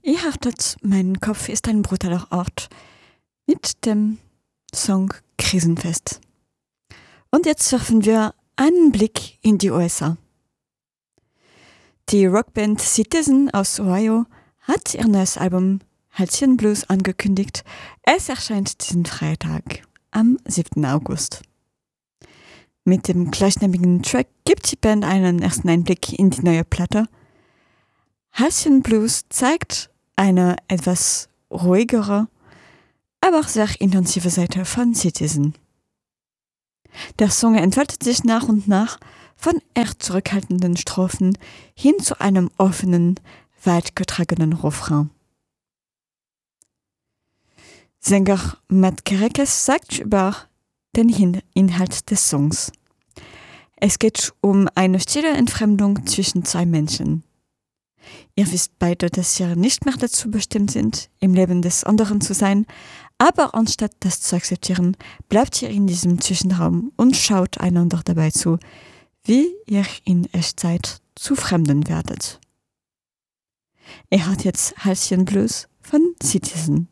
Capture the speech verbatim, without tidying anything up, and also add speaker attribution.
Speaker 1: Ihr hörtet, mein Kopf ist ein brutaler Ort mit dem Song Krisenfest. Und jetzt werfen wir einen Blick in die U S A. Die Rockband Citizen aus Ohio hat ihr neues Album Halcyon Blues angekündigt. Es erscheint diesen Freitag am siebten August. Mit dem gleichnamigen Track gibt die Band einen ersten Einblick in die neue Platte. Halcyon Blues zeigt eine etwas ruhigere, aber auch sehr intensive Seite von Citizen. Der Song entfaltet sich nach und nach von eher zurückhaltenden Strophen hin zu einem offenen, weit getragenen Refrain. Sänger Matt Kerekes sagt über den Inhalt des Songs: Es geht um eine stille Entfremdung zwischen zwei Menschen. Ihr wisst beide, dass ihr nicht mehr dazu bestimmt sind, im Leben des anderen zu sein, aber anstatt das zu akzeptieren, bleibt ihr in diesem Zwischenraum und schaut einander dabei zu, wie ihr in Echtzeit zu Fremden werdet. Er hat jetzt Halcyon Blues von Citizen.